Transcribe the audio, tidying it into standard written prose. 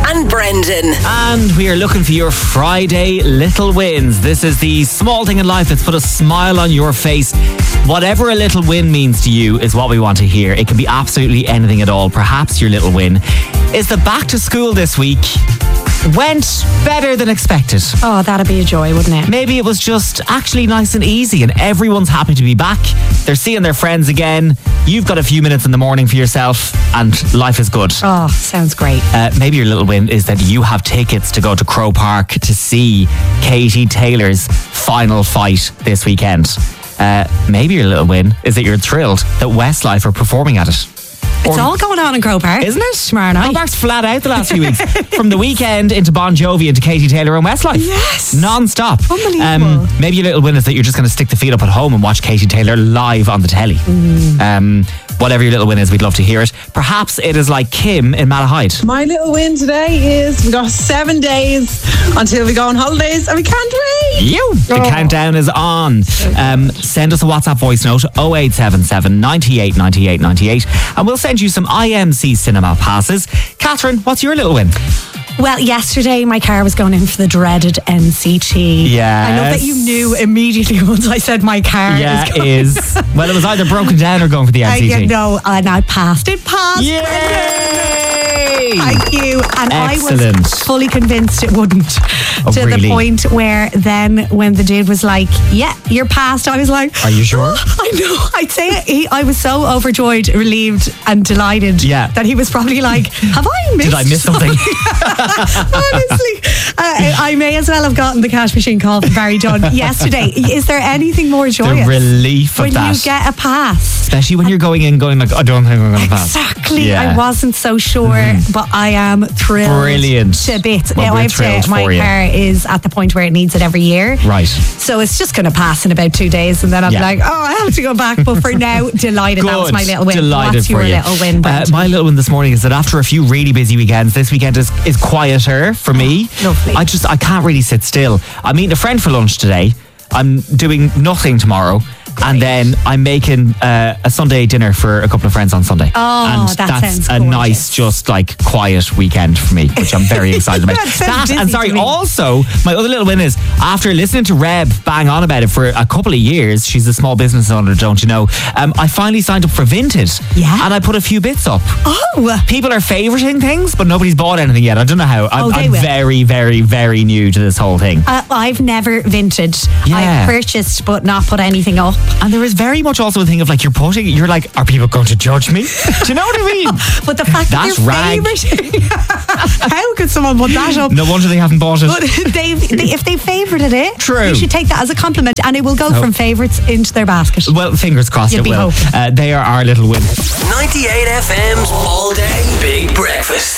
and Brendan. And we are looking for your Friday little wins. This is the small thing in life that's put a smile on your face. Whatever a little win means to you is what we want to hear. It can be absolutely anything at all. Perhaps your little win is the back to school this week went better than expected. Oh, that'd be a joy, wouldn't it? Maybe it was just actually nice and easy and everyone's happy to be back. They're seeing their friends again. You've got a few minutes in the morning for yourself and life is good. Oh, sounds great. Maybe your little win is that you have tickets to go to Crow Park to see Katie Taylor's final fight this weekend. Maybe your little win is that you're thrilled that Westlife are performing at it. It's all going on in Crow Park. Isn't it? Tomorrow night. Crow Park's flat out the last few weeks. From the weekend into Bon Jovi into Katie Taylor and Westlife. Yes. Non-stop. Unbelievable. Maybe your little win is that you're just going to stick the feet up at home and watch Katie Taylor live on the telly. Whatever your little win is, we'd love to hear it. Perhaps it is like Kim in Malahide. My little win today is we got 7 days until we go on holidays and we can't wait. The countdown is on. Send us a WhatsApp voice note 0877 98 98 98 and we'll send you some IMC cinema passes. Catherine, what's your little win? Well, yesterday my car was going in for the dreaded NCT. Yes. I know that you knew immediately once I said my car is. Well, it was either broken down or going for the NCT. And I passed. It passed. Yay! Thank you. And Excellent. I was fully convinced it wouldn't. To really? the point where then when the dude was like, yeah, you're passed, I was like, are you sure? I know. I'd say it. I was so overjoyed, relieved and delighted that he was probably like, have I missed Did I miss something? Honestly, I may as well have gotten the cash machine call from Barry Dunn yesterday. Is there anything more joyous? The relief of when that. you get a pass. Especially when you're going like, I don't think I'm going to pass. Exactly. Yeah. I wasn't so sure, but I am thrilled. Brilliant. To bits. Well, now, we're I have thrilled to, my for you. car is at the point where it needs it every year. Right. So it's just going to pass in about 2 days and then I'll be like, oh, I have to go back. But for now, delighted. That was my little win. Delighted What's your for you. little win, Brendan? My little win this morning is that after a few really busy weekends, this weekend is quieter for me. Lovely. I can't really sit still. I'm meeting a friend for lunch today. I'm doing nothing tomorrow. And then I'm making a Sunday dinner for a couple of friends on Sunday. Oh, and that that's sounds a gorgeous. nice, just like quiet weekend for me, which I'm very excited about. Also, my other little win is after listening to Reb bang on about it for a couple of years, she's a small business owner, don't you know? I finally signed up for Vinted. Yeah. And I put a few bits up. Oh. People are favoriting things, but nobody's bought anything yet. I don't know how. I'm will. very, very, very new to this whole thing. I've never vinted. Yeah. I've purchased but not put anything up. And there is very much also a thing of like you're like, are people going to judge me? Do you know what I mean? But the fact That's that you're favoriting, how could someone put that up? No wonder they haven't bought it. But if they favorited it, True. you should take that as a compliment and it will go from favourites into their basket. Well, fingers crossed You'd it be will. hoping. They are our little win. 98 FM's all day big breakfast.